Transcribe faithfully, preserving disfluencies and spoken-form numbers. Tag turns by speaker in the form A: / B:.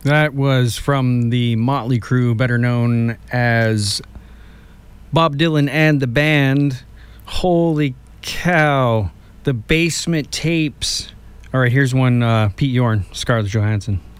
A: That was from the Motley Crue, better known as Bob Dylan and the Band. Holy cow. The Basement Tapes. All right, here's one, uh, Pete Yorn, Scarlett Johansson.